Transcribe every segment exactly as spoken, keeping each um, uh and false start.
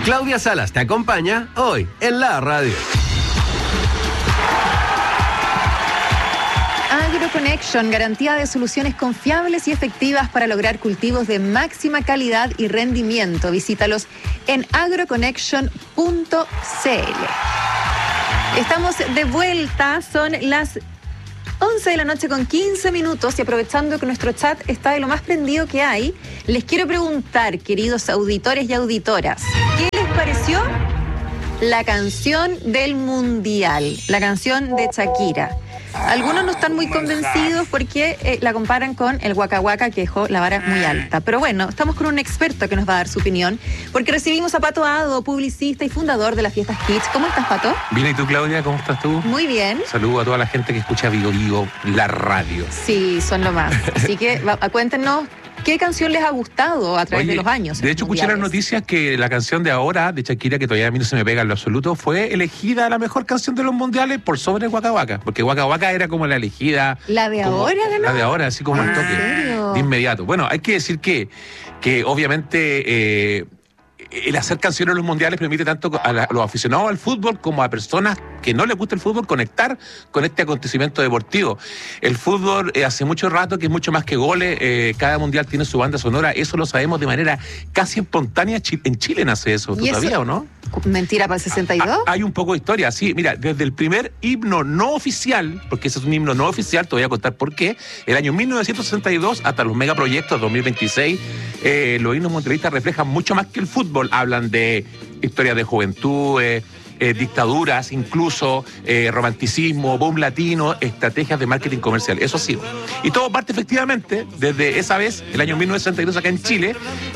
Claudia Salas te acompaña hoy en la radio. AgroConnection, garantía de soluciones confiables y efectivas para lograr cultivos de máxima calidad y rendimiento. Visítalos en agroconnection punto c l. Estamos de vuelta, son las once de la noche con quince minutos y aprovechando que nuestro chat está de lo más prendido que hay, les quiero preguntar, queridos auditores y auditoras, ¿qué les pareció la canción del Mundial, la canción de Shakira? Algunos no están muy convencidos porque eh, la comparan con el Waka Waka, que dejó la vara muy alta. Pero bueno, estamos con un experto que nos va a dar su opinión, porque recibimos a Pato Ado, publicista y fundador de las Fiestas Kitsch. ¿Cómo estás, Pato? Bien, ¿y tú, Claudia? ¿Cómo estás tú? Muy bien. Saludo a toda la gente que escucha Vigo Vigo, la radio. Sí, son lo más. Así que va, cuéntenos qué canción les ha gustado a través Oye, de los años. De hecho, escuché las noticias que la canción de ahora, de Shakira, que todavía a mí no se me pega en lo absoluto, fue elegida la mejor canción de los mundiales por sobre Waka Waka. Porque Waka Waka era como la elegida. ¿La de como, ahora, ganó? La de ahora, así como al toque. ¿Serio? De inmediato. Bueno, hay que decir que, que obviamente eh, el hacer canciones en los mundiales permite tanto a, la, a los aficionados al fútbol como a personas que no les gusta el fútbol conectar con este acontecimiento deportivo. El fútbol eh, hace mucho rato que es mucho más que goles, eh, cada mundial tiene su banda sonora, eso lo sabemos de manera casi espontánea. En Chile nace eso, ¿tú sabías o no? ¿Mentira para el sesenta y dos? Ah, hay un poco de historia, sí, mira, desde el primer himno no oficial, porque ese es un himno no oficial, te voy a contar por qué, el año mil novecientos sesenta y dos hasta los megaproyectos dos mil veintiséis, eh, los himnos mundialistas reflejan mucho más que el fútbol, hablan de historias de juventud, eh, Eh, dictaduras, incluso eh, romanticismo, boom latino, estrategias de marketing comercial. Eso sí. Y todo parte efectivamente desde esa vez, el año mil novecientos sesenta y dos acá en Chile.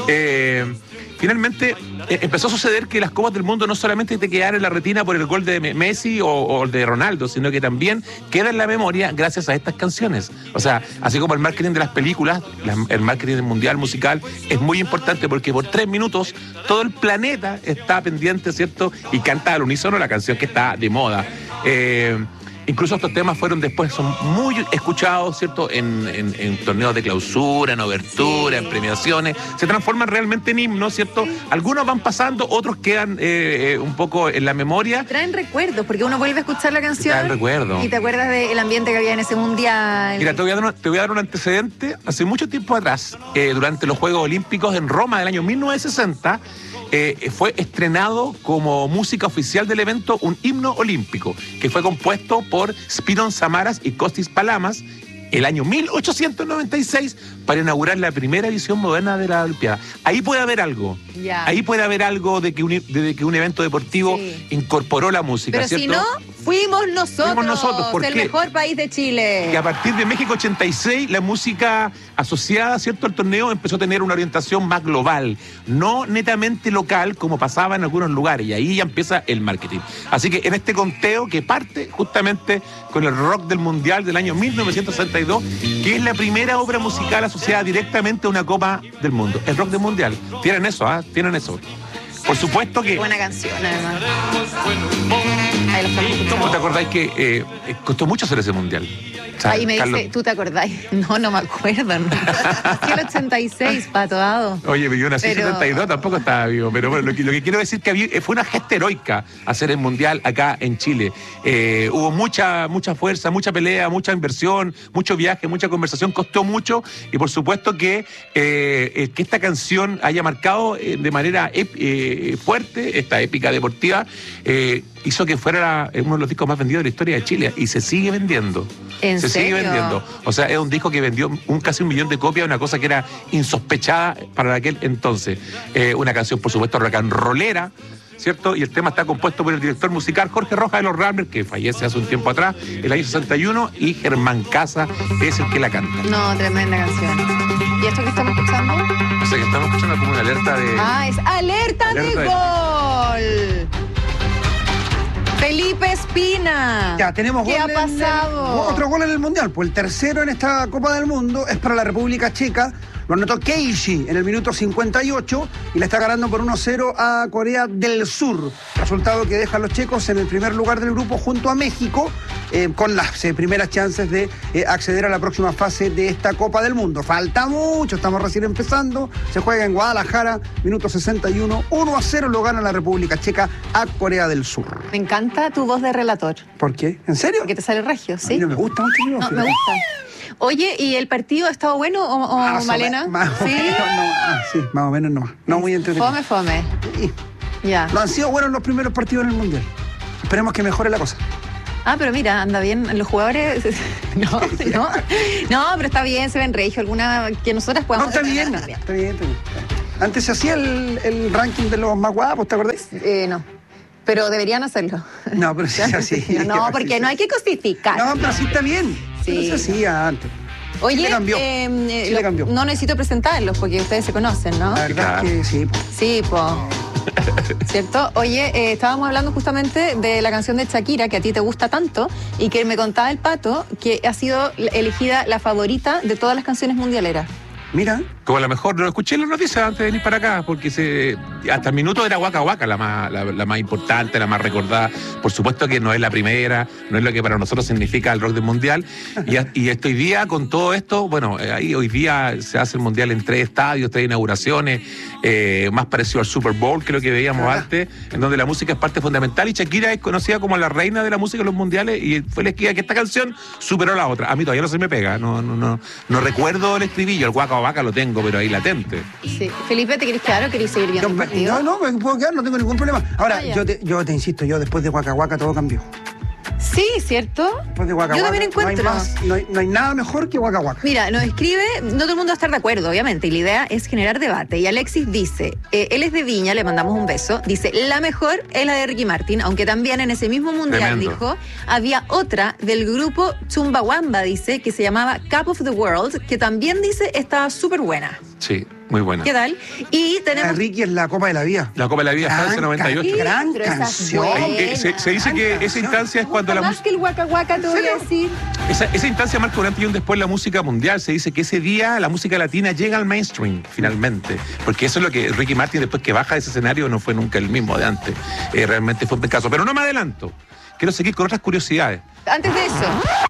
Eh, finalmente eh, empezó a suceder que las Copas del Mundo no solamente te quedaron en la retina por el gol de Messi o, o el de Ronaldo, sino que también queda en la memoria gracias a estas canciones. O sea, así como el marketing de las películas, la, el marketing mundial musical es muy importante porque por tres minutos todo el planeta está pendiente, ¿cierto? Y canta al unísono la canción que está de moda. Eh, Incluso estos temas fueron después, son muy escuchados, ¿cierto? En, en, en torneos de clausura, en obertura, sí, en premiaciones. Se transforman realmente en himnos, ¿cierto? Algunos van pasando, otros quedan eh, eh, un poco en la memoria. Traen recuerdos, porque uno vuelve a escuchar la canción. Traen recuerdos. Y te acuerdas del ambiente que había en ese mundial. Mira, te voy a dar un, te voy a dar un antecedente. Hace mucho tiempo atrás, eh, durante los Juegos Olímpicos en Roma del año mil novecientos sesenta, Eh, fue estrenado como música oficial del evento un himno olímpico que fue compuesto por Spiron Samaras y Kostis Palamas el año mil ochocientos noventa y seis para inaugurar la primera edición moderna de la Olimpiada. Ahí puede haber algo. Ya. Ahí puede haber algo de que un, de que un evento deportivo sí. incorporó la música, pero ¿cierto? Si no, fuimos nosotros, fuimos nosotros ¿por el qué? mejor país de Chile. Que a partir de México ochenta y seis la música asociada, ¿cierto?, al torneo empezó a tener una orientación más global, no netamente local como pasaba en algunos lugares, y ahí ya empieza el marketing. Así que en este conteo que parte justamente con el rock del Mundial del año mil novecientos sesenta y dos, que es la primera obra musical asociada directamente a una Copa del Mundo, el rock del Mundial. Tienen eso, ¿ah? ¿eh? Tienen eso. Por supuesto que... Buena canción, además. ¿Cómo te acordáis que eh, costó mucho hacer ese mundial? O sea, ahí me Carlos... dice, ¿tú te acordáis? No, no me acuerdo. ¿No? El ochenta y seis, Pato Ado. Oye, yo nací en pero... setenta y dos, tampoco estaba vivo. Pero bueno, lo que, lo que quiero decir es que había, fue una gesta heroica hacer el mundial acá en Chile. Eh, hubo mucha, mucha fuerza, mucha pelea, mucha inversión, mucho viaje, mucha conversación, costó mucho. Y por supuesto que, eh, que esta canción haya marcado eh, de manera eh, fuerte esta épica deportiva, eh, hizo que fuera uno de los discos más vendidos de la historia de Chile y se sigue vendiendo. ¿En se serio? sigue vendiendo. O sea, es un disco que vendió un, casi un millón de copias, una cosa que era insospechada para aquel entonces. Eh, una canción, por supuesto, rock and rollera, ¿cierto? Y el tema está compuesto por el director musical Jorge Rojas de los Ramblers, que fallece hace un tiempo atrás, el año sesenta y uno, y Germán Casa es el que la canta. No, tremenda canción. ¿Y esto que estamos escuchando? O sea, que estamos escuchando como una alerta de... Ah, es alerta, alerta de, de gol. Felipe Espina. Ya, tenemos ¿Qué gol ha pasado? En el, otro gol en el Mundial, pues el tercero en esta Copa del Mundo es para la República Checa, Lo anotó Keishi en el minuto cincuenta y ocho y le está ganando por uno a cero a Corea del Sur. Resultado que deja a los checos en el primer lugar del grupo junto a México, eh, con las eh, primeras chances de eh, acceder a la próxima fase de esta Copa del Mundo. Falta mucho, estamos recién empezando. Se juega en Guadalajara, minuto sesenta y uno. uno a cero lo gana la República Checa a Corea del Sur. Me encanta tu voz de relator. ¿Por qué? ¿En serio? Porque te sale regio, A ¿sí? mí no me gusta mucho mi voz, No, pero- me gusta. Oye, ¿y el partido ha estado bueno o, o Más o Malena? me- Más o ¿Sí? menos no. Ah, sí, más o menos no. No muy entretenido. Fome, fome. Sí. Ya. No han sido buenos los primeros partidos en el Mundial. Esperemos que mejore la cosa. Ah, pero mira, anda bien. Los jugadores. No, no. No, pero está bien, se ven regio. Alguna que nosotras No, podamos. está bien, está bien, está bien. Antes se hacía el, el ranking de los más guapos, ¿te acordás? Eh, no. Pero deberían hacerlo. No, pero sí se hacía. No, porque no hay que justificar. No, pero sí está bien. Sí. Pero se hacía antes. Oye, Chile cambió. eh, eh, Chile lo- cambió. no necesito presentarlos porque ustedes se conocen, ¿no? La verdad Claro. es que sí. Sí, po. ¿Cierto? Oye, eh, estábamos hablando justamente de la canción de Shakira, que a ti te gusta tanto, y que me contaba el Pato que ha sido elegida la favorita de todas las canciones mundialeras. Mira, Como a lo mejor lo escuché en las noticias antes de venir para acá, porque se, hasta el minuto era Waka Waka la más, la, la más importante, la más recordada. Por supuesto que no es la primera, no es lo que para nosotros significa el rock del mundial. Y, a- y este hoy día, con todo esto, bueno, eh, ahí hoy día se hace el mundial en tres estadios, tres inauguraciones, eh, más parecido al Super Bowl que lo que veíamos Ah. antes, en donde la música es parte fundamental. Y Shakira es conocida como la reina de la música en los mundiales, y fue elegida que esta canción superó a la otra. A mí todavía no se me pega, no, no, no, no recuerdo el estribillo, el Waka Waka lo tengo, pero ahí latente. Sí. Felipe, ¿te querés quedar o querés seguir viendo yo, el partido? no, no, me puedo quedar, no tengo ningún problema. Ahora, Ah, ya. yo, te, yo te insisto, yo después de Waka Waka todo cambió. Sí, ¿cierto? Después de Waka Yo Waka también encuentro. No hay, más- no hay- no hay nada mejor que Waka Waka. Mira, nos escribe, no todo el mundo va a estar de acuerdo, obviamente, y la idea es generar debate. Y Alexis dice, eh, él es de Viña, le mandamos un beso, dice, la mejor es la de Ricky Martin, aunque también en ese mismo mundial, Tremendo. dijo, había otra del grupo Chumbawamba, dice, que se llamaba Cup of the World, que también dice estaba súper buena. Sí, muy buena. ¿Qué tal? Y La tenemos... Ricky es la Copa de la Vida. La Copa de la Vida Gran Francia noventa y ocho. ca- Gran Pero esa es canción. buena. Ahí, eh, se, se dice que esa instancia es cuando la más música. que el Waka Waka, te voy a decir. Esa, esa instancia marca un antes y un después en la música mundial. Se dice que ese día la música latina llega al mainstream, finalmente. Porque eso es lo que Ricky Martin, después que baja de ese escenario, no fue nunca el mismo de antes. Eh, realmente fue un caso. Pero no me adelanto. Quiero seguir con otras curiosidades. Antes de eso,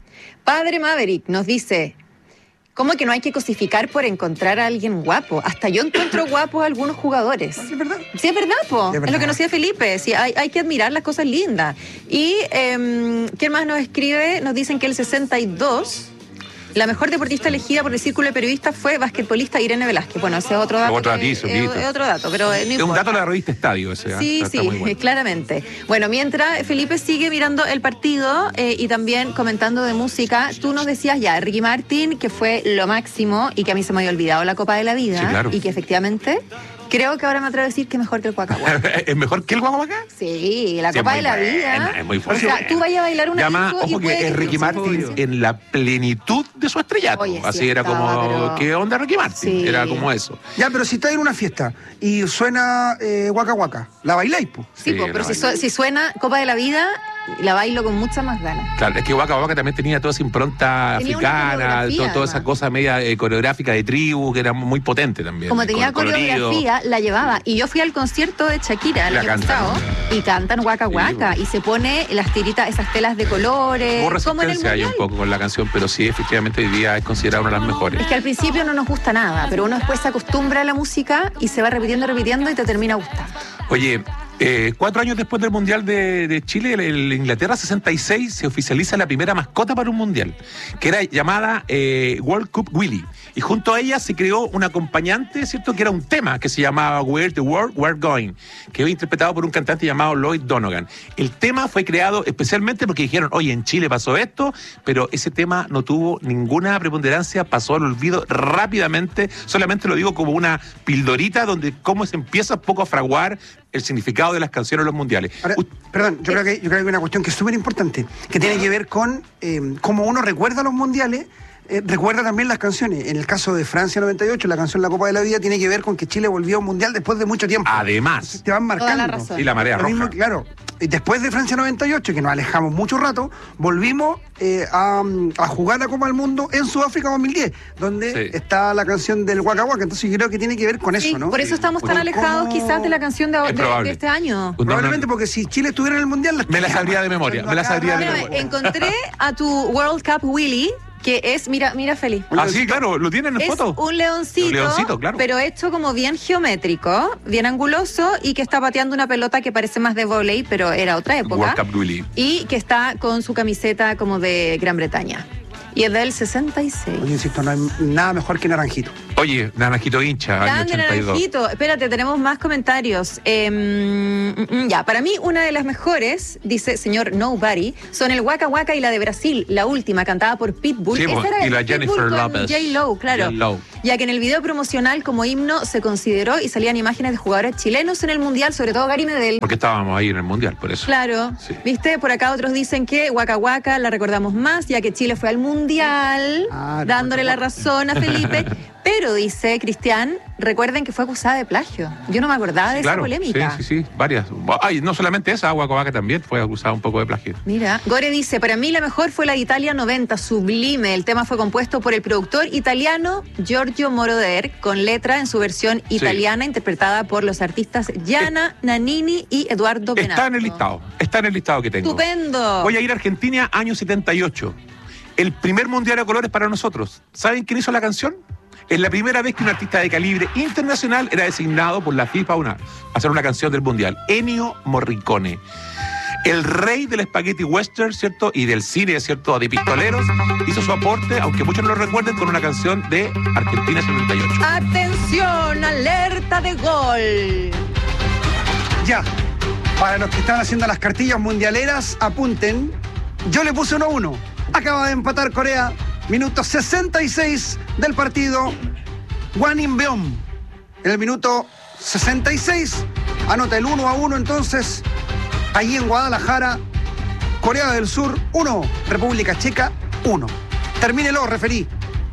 Padre Maverick nos dice, ¿cómo que no hay que cosificar por encontrar a alguien guapo? Hasta yo encuentro guapos a algunos jugadores. ¿Es verdad? Sí, es verdad, po. Es Es, verdad. lo que nos decía Felipe. Sí, hay, hay que admirar las cosas lindas. Y, eh, ¿quién más nos escribe? Nos dicen que el sesenta y dos... La mejor deportista elegida por el círculo de periodistas fue basquetbolista Irene Velázquez. Bueno, ese es otro dato. Otro que- datizo, es, listo. es otro dato, pero eh, no Es un importa. dato de la revista Estadio ese. ¿eh? Sí, Está- está muy sí, bueno. claramente. Bueno, mientras Felipe sigue mirando el partido eh, y también comentando de música, tú nos decías ya, Ricky Martin, que fue lo máximo y que a mí se me había olvidado la Copa de la Vida. Sí, claro. Y que efectivamente, creo que ahora me atrevo a decir que es mejor que el Waka Waka. ¿Es mejor que el Waka Waka? Sí, la Sí, es Copa muy de la buena, Vida. es muy o fuerte. sea, tú vayas a bailar una Llama, disco y ojo puede que es te Ricky guste. Martin en la plenitud de su estrellato. Oye, sí, Así era estaba, como, pero- ¿qué onda Ricky Martin? Sí. Era como eso. Ya, pero si estás en una fiesta y suena eh, Waka Waka, ¿la bailáis, po? Sí, Sí, po, pero la si, bailo. su- si suena Copa de la Vida, la bailo con muchas más ganas. Claro, es que Waka Waka también tenía toda esa impronta Tenía una africana, coreografía, to- toda esa además. cosa media eh, coreográfica de tribu, que era muy potente también. Como tenía con colorido. coreografía, la llevaba. Y yo fui al concierto de Shakira el La año cantan. pasado y cantan Waka Sí, Waka. bueno. Y se pone las tiritas, esas telas de colores. Hubo como en el resistencia ahí un mundial. poco con la canción, pero sí, efectivamente hoy día es considerada una de las mejores. Es que al principio no nos gusta nada, pero uno después se acostumbra a la música y se va repitiendo, repitiendo y te termina gustando. Oye, eh, cuatro años después del Mundial de, de Chile, el, el Inglaterra sesenta y seis, se oficializa la primera mascota para un Mundial, que era llamada eh, World Cup Willy. Y junto a ella se creó un acompañante, ¿cierto? Que era un tema que se llamaba Where the World We're Going, que fue interpretado por un cantante llamado Lloyd Donegan. El tema fue creado especialmente porque dijeron, oye, en Chile pasó esto, pero ese tema no tuvo ninguna preponderancia, pasó al olvido rápidamente. Solamente lo digo como una pildorita donde cómo se empieza poco a fraguar el significado de las canciones en los mundiales. Ahora, U- perdón, yo creo, que, yo creo que hay una cuestión que es súper importante, que tiene que ver con eh, cómo uno recuerda los mundiales eh, recuerda también las canciones. En el caso de Francia noventa y ocho, la canción La Copa de la Vida tiene que ver con que Chile volvió a un mundial después de mucho tiempo. Además. Te van marcando. Toda la razón. Y la marea Lo roja. mismo, claro. Y después de Francia noventa y ocho, que nos alejamos mucho rato, volvimos eh, a, a jugar la Copa del Mundo en Sudáfrica dos mil diez, donde Sí. está la canción del Waka Waka. Entonces yo creo que tiene que ver con Sí, eso, ¿no? por eso estamos Por tan el alejados cómo- quizás de la canción de, Es de- probable. de este año. No, Probablemente no, porque si Chile estuviera en el mundial, Me la sabría de memoria, me la sabría de Mira, memoria. encontré a tu World Cup Willy, que es, mira, mira Feli. Ah, sí, claro, lo tienen en Es foto. un leoncito, Un leoncito, claro. pero hecho como bien geométrico, bien anguloso y que está pateando una pelota que parece más de vóley, pero era otra época. World Cup Willy. Y que está con su camiseta como de Gran Bretaña. Y es del sesenta y seis. Oye, insisto, no hay nada mejor que Naranjito. Oye, Naranjito hincha, año Grande ochenta y dos. Naranjito. Espérate, tenemos más comentarios. Eh, mm, mm, ya, para mí una de las mejores, dice señor Nobody, son el Waka Waka y la de Brasil, la última, cantada por Pitbull. Sí, Esa pues, era y de la Pitbull Jennifer con Lopez. J-Lo, claro. J-Lo. Ya que en el video promocional como himno se consideró y salían imágenes de jugadores chilenos en el Mundial, sobre todo Gary Medel. Porque estábamos ahí en el Mundial, por eso. Claro, Sí. ¿viste? Por acá otros dicen que Waka Waka la recordamos más, ya que Chile fue al Mundial, Ah, el dándole Waka la Waka. razón a Felipe. Pero, dice Cristian, recuerden que fue acusada de plagio. Yo no me acordaba de Claro, esa polémica. sí, sí, sí, varias. Ay, no solamente esa, Waka Waka también fue acusada un poco de plagio. Mira, Gore dice, para mí la mejor fue la de Italia noventa, sublime. El tema fue compuesto por el productor italiano Giorgio Moroder, con letra en su versión italiana, interpretada por los artistas Gianna Nannini y Eduardo Benazzo. Está en el listado, está en el listado que tengo. ¡Estupendo! Voy a ir a Argentina, año setenta y ocho. El primer mundial a colores para nosotros. ¿Saben quién hizo la canción? Es la primera vez que un artista de calibre internacional era designado por la FIFA una, a hacer una canción del mundial. Ennio Morricone. El rey del spaghetti western, ¿cierto? Y del cine, ¿cierto? De pistoleros, hizo su aporte, aunque muchos no lo recuerden, con una canción de Argentina setenta y ocho. ¡Atención! ¡Alerta de gol! Ya, para los que están haciendo las cartillas mundialeras, apunten. Yo le puse uno a uno. Acaba de empatar Corea. Minuto sesenta y seis del partido. Hwan In-beom. En el minuto sesenta y seis anota el uno a uno entonces. Allí en Guadalajara, Corea del Sur uno, República Checa uno. Termínelo, referí.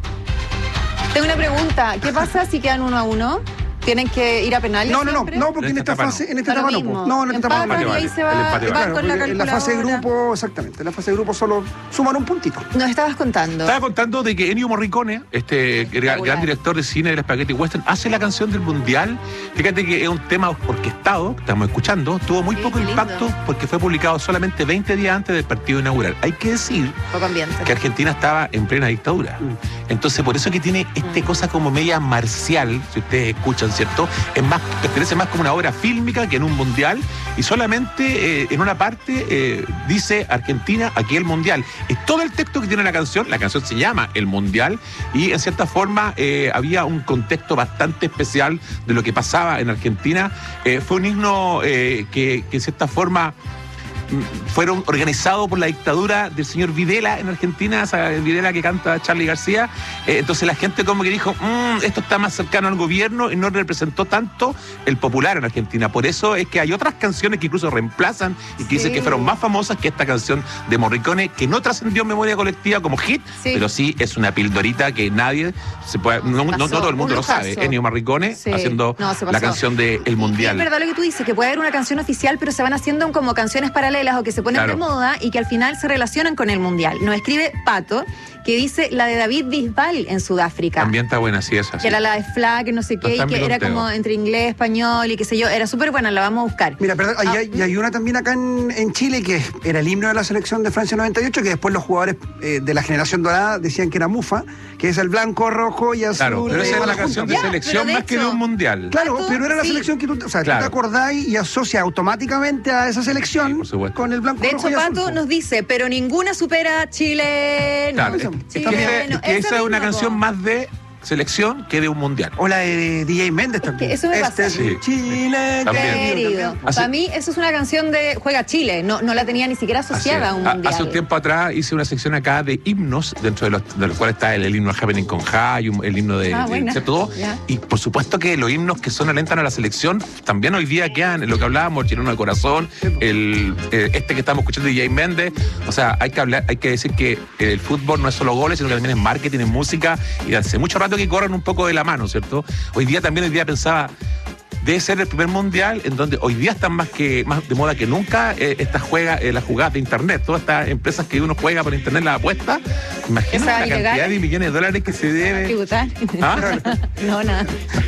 Tengo una pregunta. ¿Qué pasa si quedan uno a uno? ¿Tienen que ir a penales No, no, no, siempre? no, porque En en esta esta etapa fase, no. en esta Da lo etapa no. mismo. po. No, en esta etapa no. Empatan y ahí se va, El empate van vale. con la porque en la fase de calculadora. grupo, exactamente, en la fase de grupo solo suman un puntito. Nos estabas contando. Estaba contando de que Ennio Morricone, este gran, Espectacular. gran director de cine del Spaghetti Western, hace la canción del Mundial. Fíjate que es un tema orquestado, que estamos escuchando, tuvo muy Sí, poco qué impacto lindo. porque fue publicado solamente veinte días antes del partido inaugural. Hay que decir Poco ambiente. que Argentina estaba en plena dictadura. Entonces, por eso que tiene este Mm. cosa como media marcial, si ustedes escuchan, ¿cierto? Es más, pertenece más como una obra fílmica que en un mundial, y solamente eh, en una parte eh, dice Argentina, aquí el mundial. Es todo el texto que tiene la canción, la canción se llama El Mundial, y en cierta forma eh, había un contexto bastante especial de lo que pasaba en Argentina. Eh, fue un himno eh, que, que en cierta forma fueron organizados por la dictadura del señor Videla en Argentina, esa Videla que canta Charly García. Eh, entonces la gente como que dijo, mmm, esto está más cercano al gobierno y no representó tanto el popular en Argentina. Por eso es que hay otras canciones que incluso reemplazan y que Sí. dicen que fueron más famosas que esta canción de Morricone, que no trascendió en memoria colectiva como hit, Sí. pero sí es una pildorita que nadie se puede, no, no- no Pasó, todo el mundo un lo sabe. lujazo. Ennio Morricone Sí. haciendo No, se la pasó. canción de El Mundial. Y es verdad lo que tú dices, que puede haber una canción oficial, pero se van haciendo como canciones paralelas o que se ponen Claro. de moda y que al final se relacionan con el mundial. Nos escribe Pato, que dice la de David Bisbal en Sudáfrica. También está buena, sí, esa. Que sí. era la de Flag, no sé qué, y Está en que mi era conteo. como entre inglés, español y qué sé yo. Era súper buena, la vamos a buscar. Mira, perdón, Ah, y hay, y hay una también acá en, en Chile que era el himno de la selección de Francia noventa y ocho, que después los jugadores eh, de la generación dorada decían que era Mufa, que es el blanco, rojo y azul. Claro, pero eh, esa es la juntos. canción de Ya, selección pero de más que de hecho- un mundial. Claro, Pato, pero era la sí. selección que tú, o sea, Claro. tú te acordáis y asocias automáticamente a esa selección Sí, por supuesto. con el blanco, De rojo hecho, y azul. Pato po. nos dice, pero ninguna supera a Chile. Claro, eso, es- está es que bien. esa- es que esa es una misma, canción po. más de selección que de un mundial. O la de D J Méndez también. Es que eso me este pasa. es Sí. Chile, También. Querido. Hace- Para mí, eso es una canción de Juega Chile. No, no la tenía ni siquiera asociada a un Hace- mundial. Hace un tiempo atrás hice una sección acá de himnos, dentro de los, de los cuales está el, el himno Happening con High, un- el himno de, Ah, de- buena. ¿cierto? Todo. Ya. Y por supuesto que los himnos que son alentan a la selección también hoy día quedan en lo que hablábamos, Chileno de Corazón, el, eh, este que estamos escuchando de Jay Méndez. O sea, hay que hablar, hay que decir que el fútbol no es solo goles, sino que también es marketing, es música, y hace mucho rato que corren un poco de la mano, ¿cierto? Hoy día también, hoy día pensaba, debe ser el primer mundial en donde hoy día están más que más de moda que nunca eh, estas juega, eh, las jugadas de internet, todas estas empresas que uno juega por internet, las apuestas. Imagina Esas la cantidad ilegales. de millones de dólares que se debe. Tributar. ¿Ah? No, nada.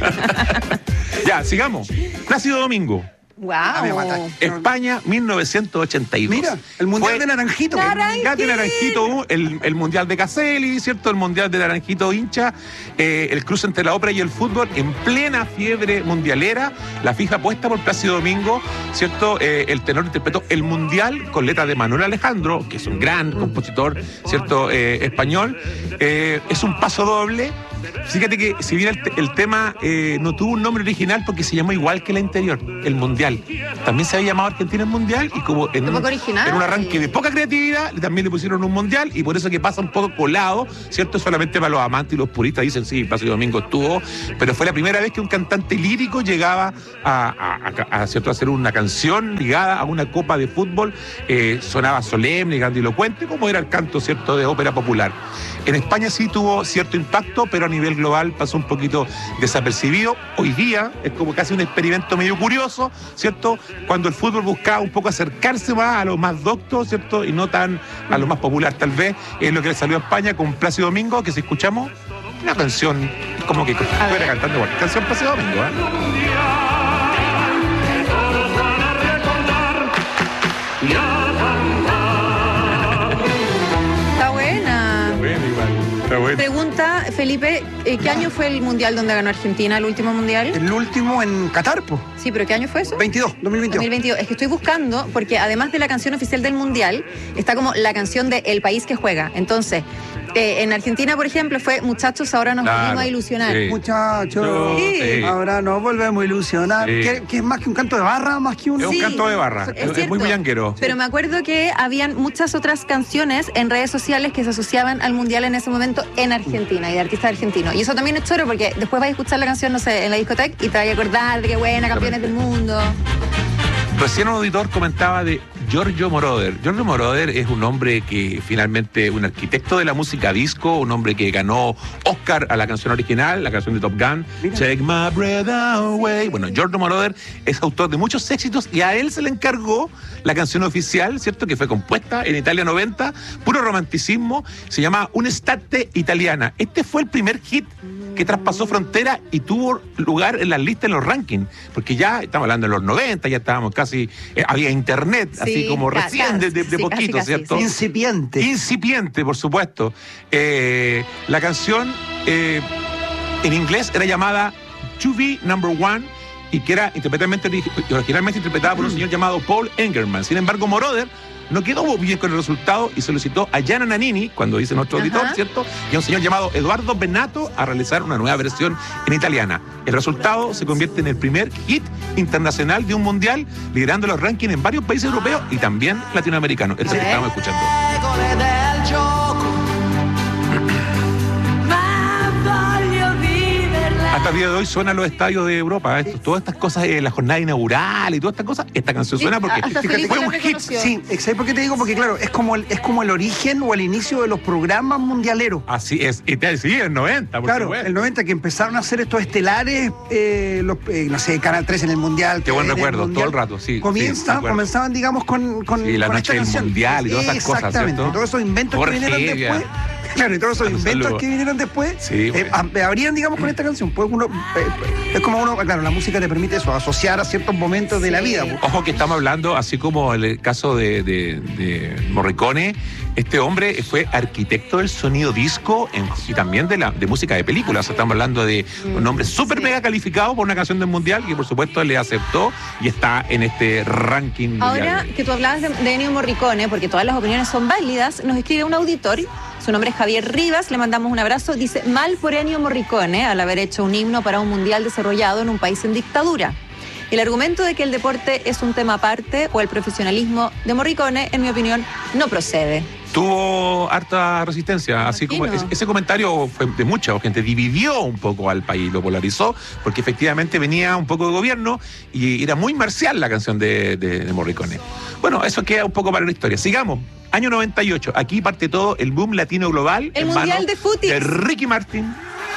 Ya, sigamos. Plácido Domingo. Ah, me Wow. mataste. España, mil novecientos ochenta y dos. Mira, el mundial Fue de Naranjito. Naranjito. El mundial de Naranjito, el, el mundial de Caselli, ¿cierto? El mundial de Naranjito hincha, eh, el cruce entre la ópera y el fútbol en plena fiebre mundialera, la FIFA puesta por Plácido Domingo, ¿cierto? Eh, el tenor interpretó el mundial con letra de Manuel Alejandro, que es un gran compositor, ¿cierto? Eh, español. Eh, es un paso doble. Fíjate que si bien el, el tema eh, no tuvo un nombre original porque se llamó igual que la anterior, el Mundial. También se había llamado Argentina el Mundial y como en un, poco original. en un arranque de poca creatividad también le pusieron un Mundial y por eso que pasa un poco colado, ¿cierto? Solamente para los amantes y los puristas dicen sí, Plácido Domingo estuvo, pero fue la primera vez que un cantante lírico llegaba a, a, a, a, ¿cierto? a hacer una canción ligada a una copa de fútbol, eh, sonaba solemne, grandilocuente, como era el canto, ¿cierto?, de ópera popular. En España sí tuvo cierto impacto, pero a nivel global pasó un poquito desapercibido. Hoy día es como casi un experimento medio curioso, ¿cierto? Cuando el fútbol buscaba un poco acercarse más a lo más docto, ¿cierto? Y no tan a lo más popular, tal vez, es lo que le salió a España con Plácido Domingo, que si escuchamos una canción, como que estuviera cantando cualquier canción Plácido Domingo, ¿eh? Está buena. Bueno, igual, está bueno. Pregunta, Felipe, eh, ¿qué año fue el mundial donde ganó Argentina, el último mundial? El último en Qatar, pues. Sí, pero ¿qué año fue eso? veintidós, dos mil veintidós. dos mil veintidós. Es que estoy buscando, porque además de la canción oficial del mundial, está como la canción de El País que Juega. Entonces, eh, en Argentina, por ejemplo, fue Muchachos, ahora nos Claro, volvimos a ilusionar. sí. Muchachos, Sí. ahora nos volvemos a ilusionar. Sí. Que, que es más que un canto de barra, más que un... Es un Sí, canto de barra, es es, es cierto. muy bullanguero. Pero me acuerdo que habían muchas otras canciones en redes sociales que se asociaban al mundial en ese momento en Argentina y de artistas argentinos. Y eso también es choro porque después vais a escuchar la canción, no sé, en la discoteca y te vas a acordar de qué buena, campeones del mundo. Recién un auditor comentaba de Giorgio Moroder. Giorgio Moroder es un hombre que finalmente, un arquitecto de la música disco, un hombre que ganó Oscar a la canción original, la canción de Top Gun, Mira. Take My Breath Away. Bueno, Giorgio Moroder es autor de muchos éxitos y a él se le encargó la canción oficial, ¿cierto? Que fue compuesta en Italia noventa, puro romanticismo, se llama Un'estate italiana. Este fue el primer hit que traspasó frontera y tuvo lugar en las listas, en los rankings, porque ya estamos hablando de los noventa, ya estábamos casi, eh, había internet, Sí, así como ca- recién de, de- de sí, poquito, casi, casi, ¿cierto? sí. Incipiente. Incipiente, por supuesto. Eh, la canción eh, en inglés era llamada To Be Number One y que era interpretalmente, originalmente interpretada por un señor llamado Paul Engerman. Sin embargo, Moroder no quedó bien con el resultado y solicitó a Gianna Nannini, cuando dice nuestro Ajá. auditor, ¿cierto? Y a un señor llamado Eduardo Bennato a realizar una nueva versión en italiana. El resultado se convierte en el primer hit internacional de un mundial, liderando los rankings en varios países europeos y también latinoamericanos. Este es el que ver. estamos escuchando. regole del gioco, ma voglio viverla. Hasta el día de hoy suenan los estadios de Europa. Esto- todas estas cosas, eh, la jornada inaugural y todas estas cosas, esta canción suena porque hasta fíjate, Felipe fue la un hit. reconoció. Sí, ¿sabes por qué te digo? Porque claro, es como el, es como el origen o el inicio de los programas mundialeros. Así es. Y te sí, el noventa, por Claro, supuesto. el noventa que empezaron a hacer estos estelares, eh, los, eh, no sé, Canal tres en el Mundial. Qué buen en el recuerdo, Mundial. todo el rato, sí, sí, Comienzan, me acuerdo. comenzaban, digamos, con, con, Sí, la con noche esta del canción. Mundial y todas esas cosas, Exactamente, ¿cierto? todos esos inventos Jorge que vinieron Evia. después. Claro, y todos esos Un inventos saludo. que vinieron después, Sí, eh, bueno. ab- abrían, digamos, con esta canción. Pues uno, eh, es como uno, claro, la música te permite eso, asociar a ciertos momentos de la Sí. vida. pues. Ojo que estamos hablando, así como el caso de, de, de Morricone, este hombre fue arquitecto del sonido disco en- y también de la de música de películas. O sea, estamos hablando de un hombre súper Sí. mega calificado por una canción del Mundial que por supuesto le aceptó y está en este ranking Ahora mundial. que tú hablabas de, de Ennio Morricone, porque todas las opiniones son válidas, nos escribe un auditor Su nombre es Javier Rivas, le mandamos un abrazo. Dice, mal por Ennio Morricone al haber hecho un himno para un mundial desarrollado en un país en dictadura. El argumento de que el deporte es un tema aparte o el profesionalismo de Morricone, en mi opinión, no procede. Tuvo harta resistencia, así como Imagino. ese comentario fue de mucha gente, dividió un poco al país, lo polarizó, porque efectivamente venía un poco de gobierno y era muy marcial la canción de, de, de Morricone. Bueno, eso queda un poco para la historia. Sigamos. Año noventa y ocho, aquí parte todo el boom latino global. El en Mundial manos de Footies. de Ricky Martin.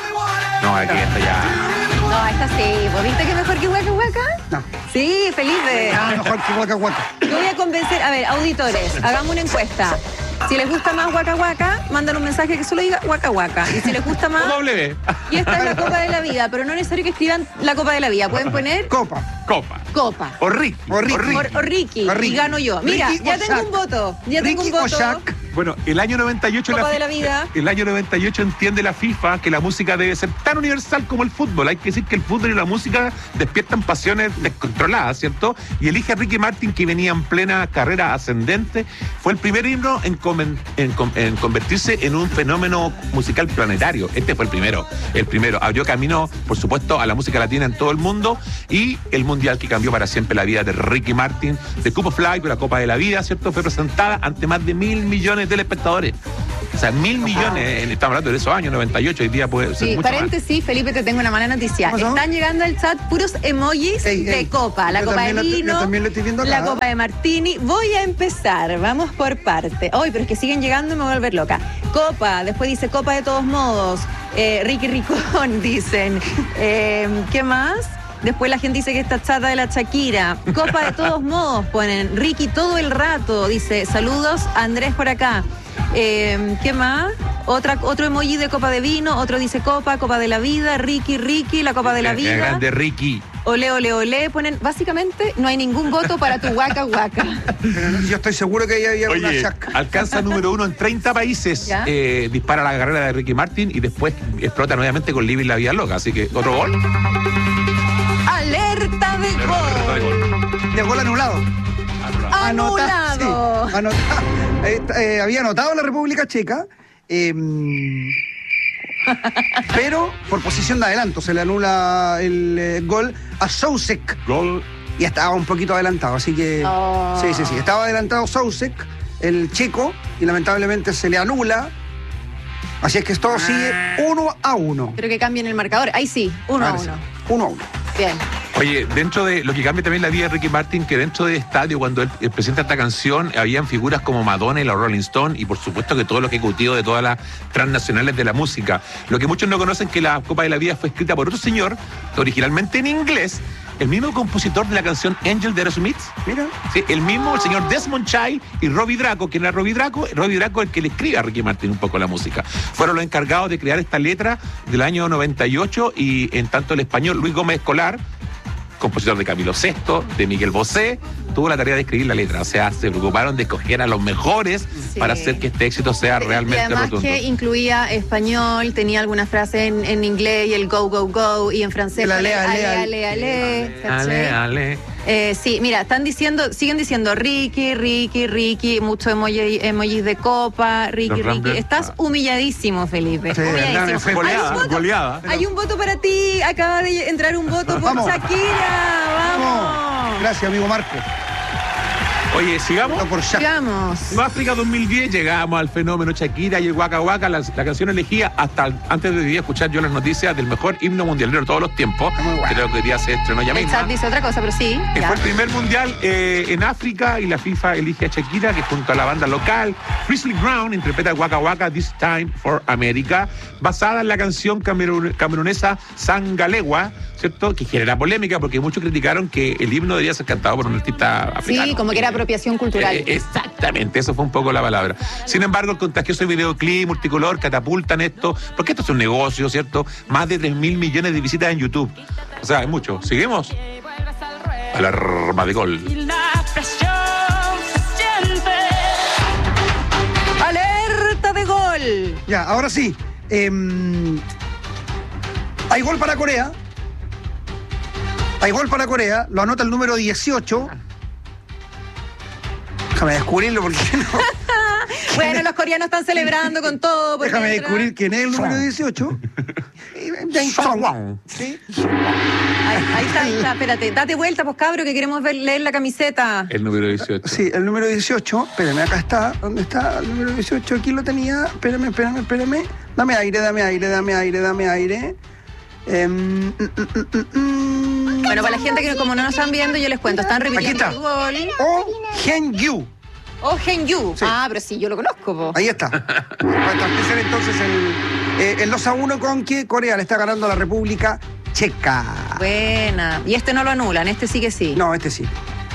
No, aquí está ya. No, esta sí. ¿Vos viste que mejor que Waka Waka? No. Sí, Felipe. Ah, mejor que Waka Waka. Yo voy a convencer, a ver, auditores, hagamos una encuesta. Si les gusta más Waka Waka, mandan un mensaje que solo diga Waka Waka. Y si les gusta más, W. y esta es la Copa de la Vida, pero no es necesario que escriban la Copa de la Vida. Pueden poner Copa. Copa. Copa. O Ricky. O Ricky. O, o Ricky. O Ricky. Y gano yo. Mira, Ricky ya o tengo Shaq. un voto. Ya tengo Ricky un o voto. Shaq. Bueno, el año noventa y ocho Copa la, de la vida. El año noventa y ocho entiende la FIFA que la música debe ser tan universal como el fútbol. Hay que decir que el fútbol y la música despiertan pasiones descontroladas, ¿cierto? Y elige a Ricky Martin, que venía en plena carrera ascendente. Fue el primer himno en, comen, en, en convertirse en un fenómeno musical planetario. Este fue el primero. El primero. Abrió camino, por supuesto, a la música latina en todo el mundo, y el mundial que cambió para siempre la vida de Ricky Martin. The Cup of Life, la Copa de la Vida, ¿cierto? Fue presentada ante más de mil millones de espectadores. O sea, mil millones, en- estamos hablando de esos años, noventa y ocho, hoy día puede ser Sí, mucho más. paréntesis, Felipe, te tengo una mala noticia. ¿Qué pasó? Están llegando al chat puros emojis Ey, de ey. copa. La Yo copa de también lo estoy- vino, yo también lo estoy viendo acá. la copa de martini. Voy a empezar, vamos por parte. Ay, pero es que siguen llegando y me voy a volver loca. Copa, después dice copa de todos modos. Eh, Ricky Ricón, dicen. Eh, ¿Qué más? Después la gente dice que está chata de la Shakira. Copa de todos modos, ponen. Ricky todo el rato, dice. Saludos, Andrés por acá. Eh, ¿Qué más? Otra, otro emoji de copa de vino, otro dice copa, copa de la vida, Ricky, Ricky, la copa de la Qué vida. grande Ricky. Ole, ole, ole. Ponen, básicamente, no hay ningún voto para tu Waka Waka. Pero no, yo estoy seguro que ahí había una Oye, Shaq. alcanza número uno en treinta países, ¿Ya? eh, dispara la carrera de Ricky Martin y después explota nuevamente con Living la Vida Loca. Así que otro gol. Alerta de gol. De gol anulado. Anota- Anulado. sí, anota- eh, eh, había anotado la República Checa, eh, pero por posición de adelanto se le anula el eh, gol a Sousek. Gol. Y estaba un poquito adelantado, así que... Oh. Sí, sí, sí. Estaba adelantado Sousek, el checo, y lamentablemente se le anula. Así es que todo sigue uno a uno. Pero que cambien el marcador. Ahí sí, uno a Ahora sí, uno. Uno a uno. Bien. Oye, dentro de lo que cambia también la vida de Ricky Martin, que dentro del estadio, cuando él, él presenta esta canción, habían figuras como Madonna y la Rolling Stone, y por supuesto que todos los ejecutivos de todas las transnacionales de la música. Lo que muchos no conocen, que la Copa de la Vida fue escrita por otro señor, originalmente en inglés, el mismo compositor de la canción Angel de Aerosmith. Mira. Sí, el mismo, el señor Desmond Child y Robbie Draco. ¿Quién era Robbie Draco? Robbie Draco es el que le escribe a Ricky Martin un poco la música. Fueron los encargados de crear esta letra del año noventa y ocho, y en tanto el español Luis Gómez Escolar, compositor de Camilo Sesto, de Miguel Bosé, tuvo la tarea de escribir la letra. O sea, se preocuparon de escoger a los mejores Sí. para hacer que este éxito sea realmente y además rotundo. que incluía español, tenía algunas frases en, en inglés y el go, go, go, y en francés El ale, ale, ale, ale. ale, ale, ¿cachai? Ale, ale. Eh, sí, mira, están diciendo, siguen diciendo Ricky, Ricky, Ricky, muchos emoji, emojis de copa, Ricky, Los Ricky. Ramblers. Estás humilladísimo, Felipe. Sí, humilladísimo. fue Hay goleada, un voto, goleada. hay un voto para ti, acaba de entrar un voto por Vamos. Shakira, vamos. Gracias, amigo Marco. Oye, sigamos. No por Shaq. Sigamos. África dos mil diez, llegamos al fenómeno Shakira y el Waka Waka, la, la canción elegida hasta el- antes de hoy día escuchar yo las noticias del mejor himno mundialero de todos los tiempos. Muy bueno. Creo que hoy día se estrenó ya El misma. chat dice otra cosa, pero sí. Que ya. fue el primer mundial eh, en África, y la FIFA elige a Shakira, que junto a la banda local Grizzly Ground interpreta Waka Waka This Time for America, basada en la canción camerun- camerunesa Sangalewa, ¿cierto? Que genera polémica porque muchos criticaron que el himno debía ser cantado por un artista africano. Sí, como que era apropiación cultural. Eh, exactamente, eso fue un poco la palabra. Sin embargo, el contagioso videoclip multicolor catapultan esto, porque esto es un negocio, ¿cierto? Más de tres mil millones de visitas en YouTube. O sea, es mucho. ¿Seguimos? Alarma de gol. La presión se siente. ¡Alerta de gol! Ya, ahora sí. em, hay gol para Corea. Hay gol para Corea. Lo anota el número dieciocho. Déjame descubrirlo porque no. Bueno, los coreanos están celebrando con todo. por Déjame mientras- descubrir quién es el número dieciocho. James Song. Sí. Ahí, ahí está, ahí está, espérate. Date vuelta, pues cabro, que queremos ver, leer la camiseta. El número dieciocho. Sí, el número dieciocho. Espérame, acá está. ¿Dónde está el número dieciocho? Aquí lo tenía. Espérame, espérame, espérame. Dame aire, dame aire, dame aire, dame aire. Em, mm, mm, mm, mm. Bueno, para la gente que como no nos están viendo, yo les cuento. Están repitiendo Aquí el está. gol. O Hen-yu. Oh, Hen-yu. Sí. Ah, pero sí, yo lo conozco, po. Ahí está. Va a establecer entonces el, eh, el dos a uno con que Corea le está ganando a la República Checa. Buena. Y este no lo anulan, este sí que sí. No, este sí.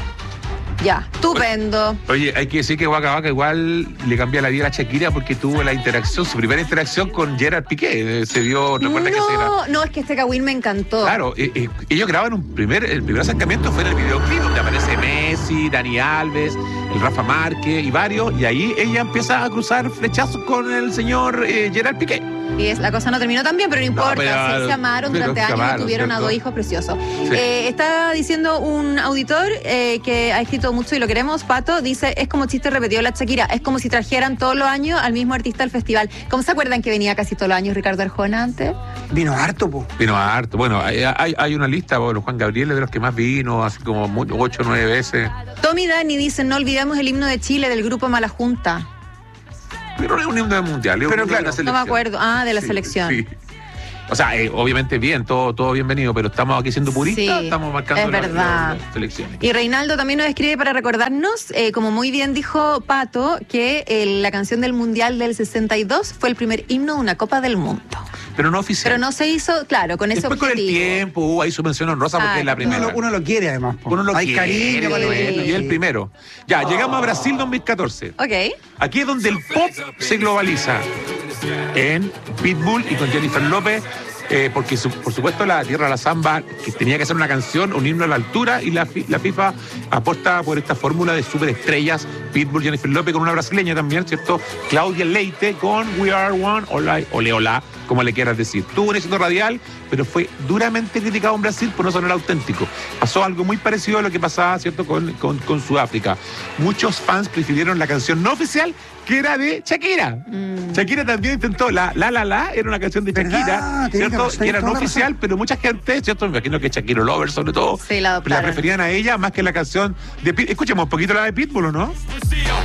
Ya, estupendo. Oye, hay que decir que Waka Waka igual le cambia la vida a Shakira porque tuvo la interacción, su primera interacción con Gerard Piqué. Eh, Se dio, recuerda que se era. No, no, es que este Kawin me encantó. Claro, eh, eh, ellos graban un primer, el primer acercamiento fue en el videoclip donde aparece Messi, Dani Alves, el Rafa Márquez y varios, y ahí ella empieza a cruzar flechazos con el señor eh, Gerard Piqué. Y es, la cosa no terminó tan bien, pero no importa. pero- sí, se amaron pero durante se años amaron, y tuvieron a ¿cierto? dos hijos preciosos. Sí. Eh, está diciendo un auditor eh, que ha escrito mucho y lo queremos, Pato, dice, es como chiste repetido la Shakira, es como si trajeran todos los años al mismo artista al festival. ¿Cómo se acuerdan que venía casi todos los años Ricardo Arjona antes? Vino harto, po. Vino harto. Bueno, hay, hay, hay una lista, bueno, Juan Gabriel es de los que más vino, así como mu- ocho o nueve veces. Tommy Dani dice, no olvidemos el himno de Chile del grupo Mala Junta. Pero no es un himno del mundial, es un Pero himno de claro, la No selección. me acuerdo. Ah, de la Sí, selección. sí. O sea, eh, obviamente bien, todo, todo bienvenido, pero estamos aquí siendo puristas, Sí, estamos marcando es la- verdad. las selecciones. Y Reinaldo también nos escribe para recordarnos, eh, como muy bien dijo Pato, que eh, la canción del Mundial del sesenta y dos fue el primer himno de una Copa del Mundo. Pero no oficial. Pero no se hizo, claro, con ese Después con el objetivo. tiempo hubo ahí su mención honrosa porque es la Ah, Uno primera. lo, uno lo quiere además, po. Uno lo Hay quiere, cariño con el bueno, y es el primero. Ya, llegamos a Brasil dos mil catorce. Ok. Aquí es donde el pop se globaliza. En Pitbull y con Jennifer López. Eh, porque su- por supuesto la Tierra de la Zamba que tenía que hacer una canción, un himno a la altura, y la, fi- la FIFA aporta por esta fórmula de superestrellas, Pitbull, Jennifer López, con una brasileña también, ¿cierto? Claudia Leite con We Are One, hola, ole, hola, como le quieras decir. Tuvo un éxito radial, pero fue duramente criticado en Brasil por no sonar auténtico. Pasó algo muy parecido a lo que pasaba, ¿cierto?, con, con, con Sudáfrica. Muchos fans prefirieron la canción no oficial, que era de Shakira. Mm. Shakira también intentó la La La La, era una canción de ¿Verdad? Shakira, Tenés ¿cierto? razón, Que era toda no la oficial, razón. pero mucha gente, ¿cierto? Me imagino que Shakira Lover, sobre todo, Sí, la adoptaron. preferían a ella más que la canción de Pitbull. Escuchemos un poquito la de Pitbull, ¿o no?